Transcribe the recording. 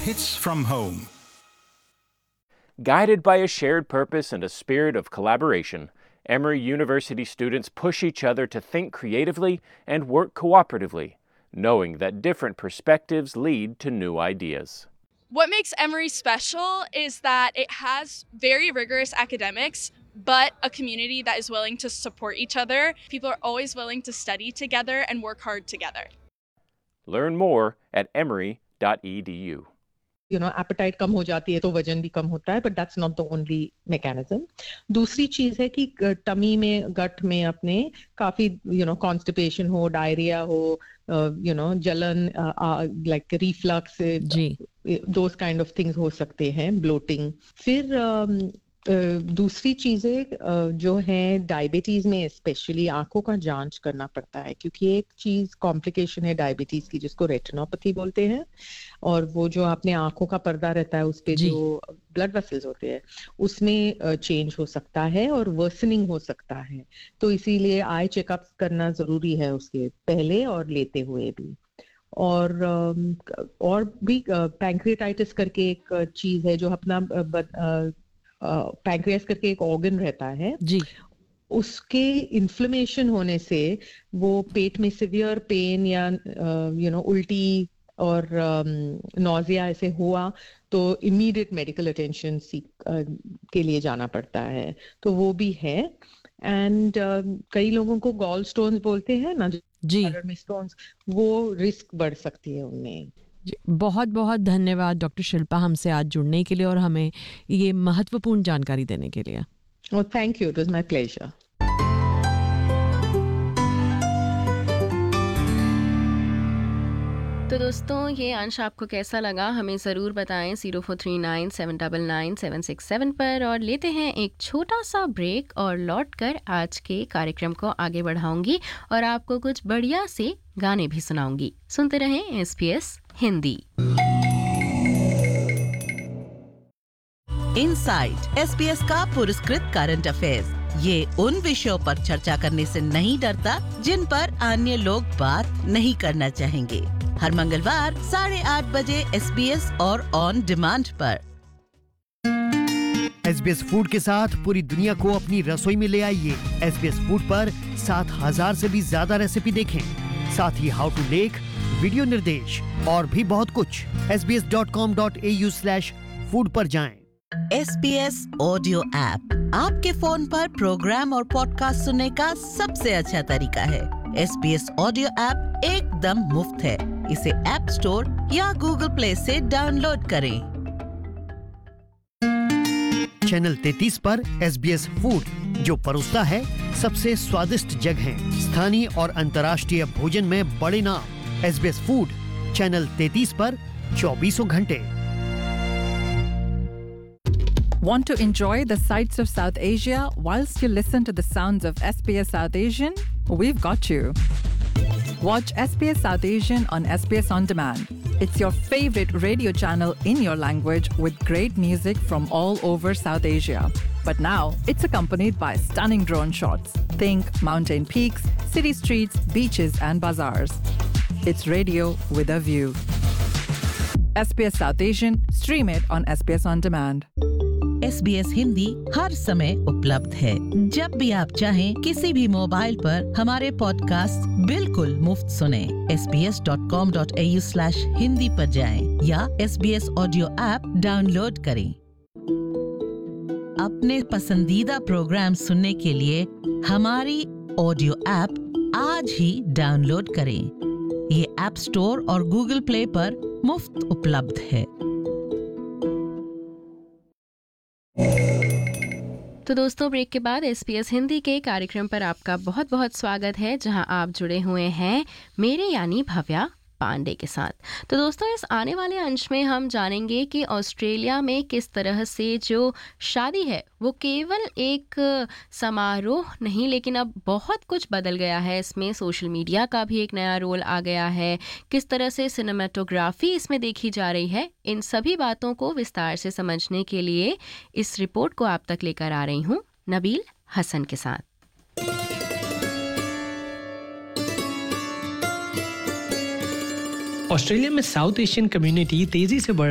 Hits from Home. Guided by a shared purpose and a spirit of collaboration, Emory University students push each other to think creatively and work cooperatively, knowing that different perspectives lead to new ideas. What makes Emory special is that it has very rigorous academics, but a community that is willing to support each other. People are always willing to study together and work hard together. Learn more at emory.edu. appetite कम हो जाती है तो वजन भी कम होता है, but that's not the only mechanism. दूसरी चीज है कि टमी में, गट में अपने काफी constipation हो, डायरिया हो, जलन, like reflux, those kind of things हो सकते हैं, bloating. फिर दूसरी चीजें जो है डायबिटीज में स्पेशली आंखों का जांच करना पड़ता है, क्योंकि एक चीज कॉम्प्लिकेशन है डायबिटीज की जिसको रेटिनोपैथी बोलते हैं, और वो जो अपने आंखों का पर्दा रहता है उस पे जो ब्लड वेसल्स होते हैं उसमें चेंज हो सकता है और वर्सनिंग हो सकता है, तो इसीलिए आई चेकअप करना जरूरी है उसके पहले और लेते हुए भी। और भी पैंक्रियाटाइटिस करके एक चीज है जो अपना पैंक्रियास करके एक ऑर्गन रहता है जी, उसके इन्फ्लेमेशन होने से वो पेट में सिवियर पेन या उल्टी और नॉजिया ऐसे हुआ तो इमीडिएट मेडिकल अटेंशन के लिए जाना पड़ता है, तो वो भी है। एंड कई लोगों को गॉल स्टोन्स बोलते हैं ना जी, में स्टोन्स, वो रिस्क बढ़ सकती है उनमें। बहुत बहुत धन्यवाद डॉक्टर शिल्पा हमसे आज जुड़ने के लिए और हमें ये महत्वपूर्ण जानकारी देने के लिए। Thank you, it was my pleasure. तो दोस्तों ये अंश आपको कैसा लगा हमें ज़रूर बताएं 0439799767 पर। और लेते हैं एक छोटा सा ब्रेक और लौटकर आज के कार्यक्रम को आगे बढ़ाऊंगी और आपको कुछ बढ़िया से गाने भी सुनाऊंगी। सुनते रहें SBS हिंदी। इनसाइट SBS का पुरस्कृत करंट अफेयर्स, ये उन विषयों पर चर्चा करने से नहीं डरता जिन पर अन्य लोग बात नहीं करना चाहेंगे। हर मंगलवार 8:30 बजे SBS और ऑन डिमांड पर। SBS फूड के साथ पूरी दुनिया को अपनी रसोई में ले आइए। SBS फूड पर 7000 से भी ज्यादा रेसिपी देखें, साथ ही हाउ टू लेक, वीडियो निर्देश और भी बहुत कुछ। sbs.com.au/food पर जाएं। SBS ऑडियो ऐप आपके फोन पर प्रोग्राम और पॉडकास्ट सुनने का सबसे अच्छा तरीका है। SBS ऑडियो ऐप एकदम मुफ्त है, इसे ऐप स्टोर या गूगल प्ले से डाउनलोड करें। चैनल 33 पर SBS फूड जो परोसता है सबसे स्वादिष्ट जगहें, स्थानीय और अंतर्राष्ट्रीय भोजन में बड़े नाम। SBS फूड चैनल 33 पर 24 घंटे। Want to enjoy the sights of South Asia whilst you listen to the sounds of SBS South Asian? We've got you. Watch SBS South Asian on SBS On Demand. It's your favorite radio channel in your language with great music from all over South Asia. But now it's accompanied by stunning drone shots. Think mountain peaks, city streets, beaches and bazaars. It's radio with a view. SBS South Asian, stream it on SBS On Demand. SBS Hindi हर समय उपलब्ध है। जब भी आप चाहें किसी भी mobile पर हमारे पॉडकास्ट बिल्कुल मुफ्त सुने। sbs.com.au/hindi पर जाएं या SBS ऑडियो ऐप डाउनलोड करें। अपने पसंदीदा प्रोग्राम सुनने के लिए हमारी ऑडियो ऐप आज ही डाउनलोड करें। ये ऐप स्टोर और गूगल प्ले पर मुफ्त उपलब्ध है। तो दोस्तों ब्रेक के बाद SBS हिंदी के कार्यक्रम पर आपका बहुत बहुत स्वागत है, जहां आप जुड़े हुए हैं मेरे यानी भव्या पांडे के साथ। तो दोस्तों इस आने वाले अंश में हम जानेंगे कि ऑस्ट्रेलिया में किस तरह से जो शादी है वो केवल एक समारोह नहीं, लेकिन अब बहुत कुछ बदल गया है। इसमें सोशल मीडिया का भी एक नया रोल आ गया है, किस तरह से सिनेमेटोग्राफी इसमें देखी जा रही है। इन सभी बातों को विस्तार से समझने के लिए इस रिपोर्ट को आप तक लेकर आ रही हूँ नबील हसन के साथ। ऑस्ट्रेलिया में साउथ एशियन कम्युनिटी तेजी से बढ़